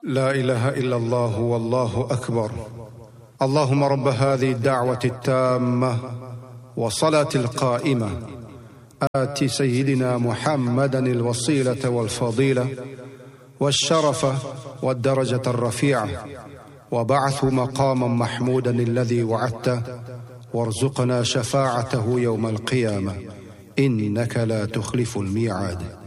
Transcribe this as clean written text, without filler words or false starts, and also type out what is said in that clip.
لا إله إلا الله والله أكبر. اللهم رب هذه الدعوة التامة والصلاة القائمة آت سيدنا محمدا الوسيلة والفضيلة والشرف والدرجة الرفيعة وبعث مقاما محمودا الذي وعدته وارزقنا شفاعته يوم القيامة إنك لا تخلف الميعاد.